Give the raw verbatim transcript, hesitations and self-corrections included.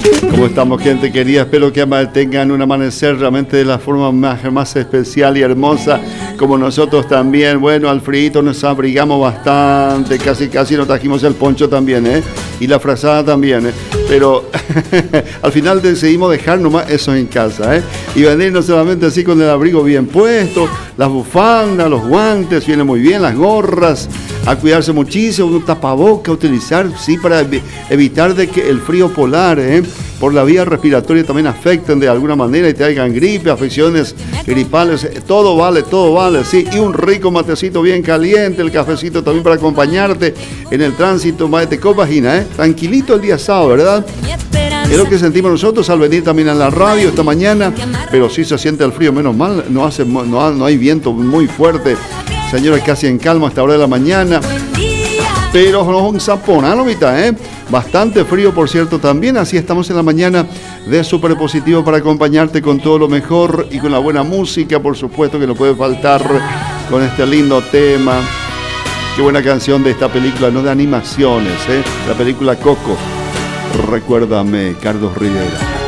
¿Cómo estamos, gente querida? Espero que tengan un amanecer realmente de la forma más, más especial y hermosa, como nosotros también. Bueno, al frío nos abrigamos bastante, casi casi nos trajimos el poncho también, ¿eh? Y la frazada también, ¿eh? Pero al final decidimos dejar nomás eso en casa, ¿eh? Y venirnos solamente así con el abrigo bien puesto, las bufandas, los guantes, viene muy bien, las gorras, a cuidarse muchísimo, un tapaboca a utilizar, sí, para evitar de que el frío polar, ¿eh? por la vía respiratoria también afecten de alguna manera y te hagan gripe, afecciones gripales, todo vale, todo vale, sí, y un rico matecito bien caliente, el cafecito también para acompañarte en el tránsito, te compagina, ¿eh? Tranquilito el día sábado, ¿verdad? Es lo que sentimos nosotros al venir también a la radio esta mañana, pero sí se siente el frío, menos mal, no, hace, no, no hay viento muy fuerte, señores, casi en calma a esta hora de la mañana. Pero no es un zapón, ¿ah, Lomita? ¿eh? Bastante frío, por cierto, también. Así estamos en la mañana de Súper Positivo para acompañarte con todo lo mejor y con la buena música, por supuesto, que no puede faltar con este lindo tema. Qué buena canción de esta película, no de animaciones, ¿eh? La película Coco. Recuérdame, Carlos Rivera.